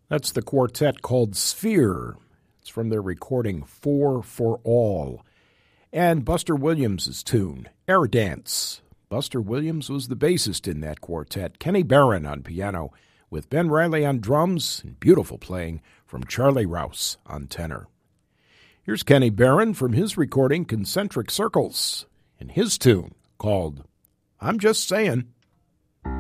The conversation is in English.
That's the quartet called Sphere. It's from their recording Four for All. And Buster Williams' tune, Air Dance. Buster Williams was the bassist in that quartet. Kenny Barron on piano, with Ben Riley on drums, and beautiful playing from Charlie Rouse on tenor. Here's Kenny Barron from his recording Concentric Circles, and his tune called I'm Just Saying.